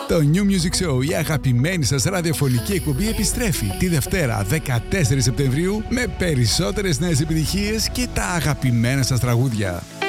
Το New Music Show, η αγαπημένη σας ραδιοφωνική εκπομπή, επιστρέφει τη Δευτέρα 14 Σεπτεμβρίου με περισσότερες νέες επιτυχίες και τα αγαπημένα σας τραγούδια.